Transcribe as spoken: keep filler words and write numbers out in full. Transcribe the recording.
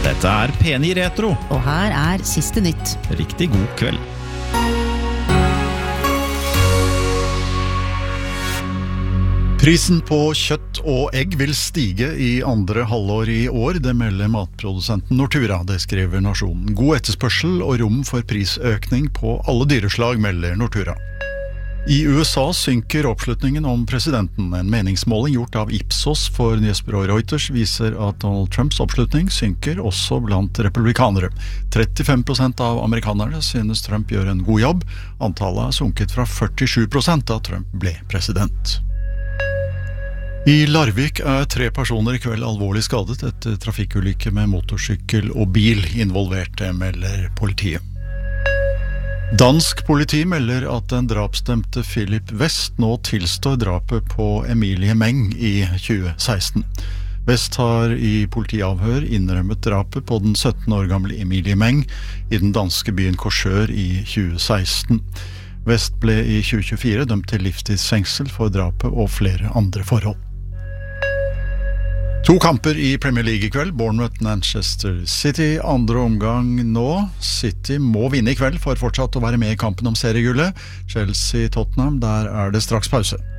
Dette er P ni Retro. Og her er siste nytt. Riktig god kveld. Prisen på kjøtt og egg vil stige i andre halvår i år, det melder matprodusenten Nortura, det skriver Nasjonen. God etterspørsel og rom for prisøkning på alle dyreslag, melder Nortura. I U S A synker oppslutningen om presidenten. En meningsmåling gjort av Ipsos for nyhetsbyrået Reuters viser at Donald Trumps oppslutning synker også blant republikanere. trettifem prosent av amerikanerne synes Trump gjør en god jobb. Antallet har sunket fra førtisju prosent da Trump ble president. I Larvik er tre personer i kveld alvorlig skadet etter trafikkulykke med motorsykkel og bil involvert, det melder politiet. Dansk politi melder at den drapsdømte Philip West nå tilstår drapet på Emilie Meng i tjue seksten. West har i politiavhør innrømmet drapet på den sytten år gamle Emilie Meng i den danske byen Korsør i tjue seksten. West ble i tjue tjuefire dømt til livstidsfengsel for drapet og flere andre forhold. To kamper i Premier League i kveld, Bournemouth-Manchester City, andre omgang nå. City må vinne i kveld for fortsatt å være med i kampen om seriegullet. Chelsea-Tottenham, der er det straks pause.